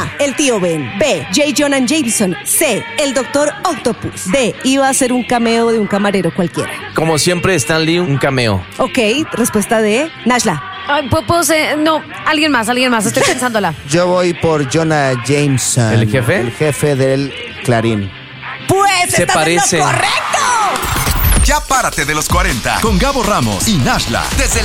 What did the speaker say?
A, el tío Ben. B, J. Jonah Jameson. C, el Doctor Octopus. D, iba a ser un cameo de un camarero cualquiera. Como siempre, Stan Lee, un cameo. Ok, respuesta D, Nashla. Ay, ¿puedo ser? No, alguien más, estoy pensándola. Yo voy por Jonah Jameson. ¿El jefe? El jefe del Clarín. Pues Se estás parece. en lo correcto. Ya párate de los 40 con Gabo Ramos y Nashla desde